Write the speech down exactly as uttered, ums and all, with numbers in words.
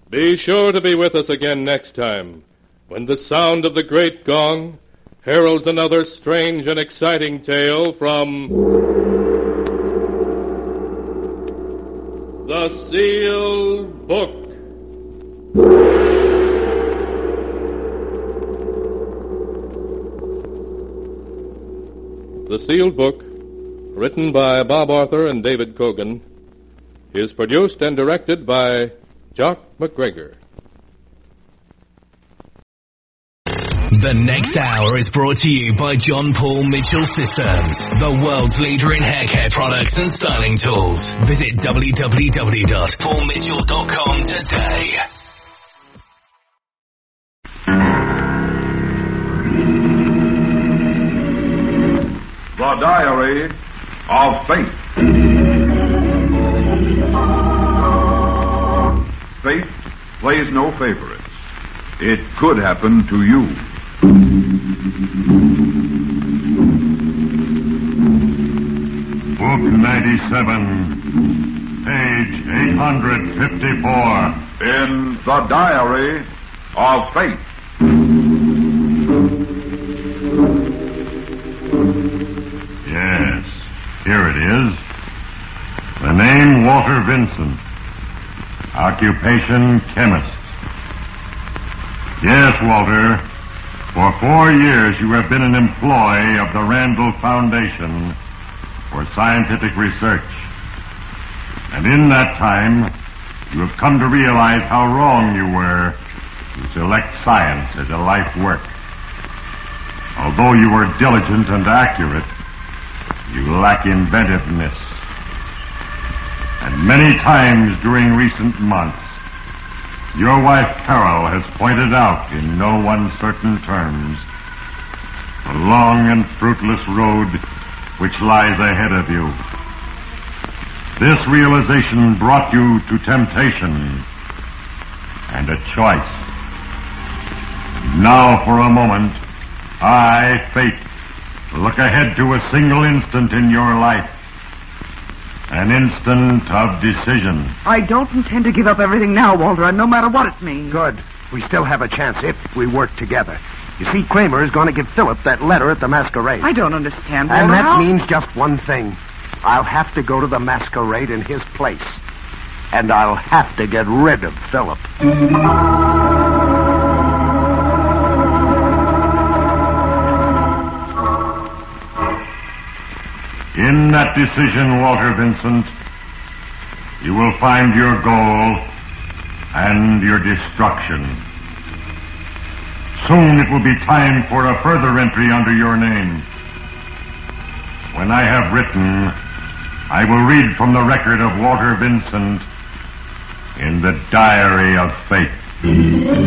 Be sure to be with us again next time, when the sound of the great gong heralds another strange and exciting tale from The Sealed Book. The Sealed Book, written by Bob Arthur and David Cogan, is produced and directed by Jock McGregor. The next hour is brought to you by John Paul Mitchell Systems, the world's leader in hair care products and styling tools. Visit w w w dot paul mitchell dot com today. The Diary of Fate. Fate plays no favorites. It could happen to you. Book ninety-seven, page eight hundred fifty-four. In The Diary of Fate. Yes, here it is. The name Walter Vincent. Occupation chemist. Yes, Walter. For four years you have been an employee of the Randall Foundation for Scientific Research. And in that time, you have come to realize how wrong you were to select science as a life work. Although you were diligent and accurate, you lack inventiveness. And many times during recent months, your wife Carol has pointed out in no uncertain terms the long and fruitless road which lies ahead of you. This realization brought you to temptation and a choice. Now for a moment, I, Fate, look ahead to a single instant in your life. An instant of decision. I don't intend to give up everything now, Walter, no matter what it means. Good. We still have a chance if we work together. You see, Kramer is going to give Philip that letter at the masquerade. I don't understand, Walter. And that How? means just one thing. I'll have to go to the masquerade in his place. And I'll have to get rid of Philip. In that decision, Walter Vincent, you will find your goal and your destruction. Soon it will be time for a further entry under your name. When I have written, I will read from the record of Walter Vincent in the Diary of Fate.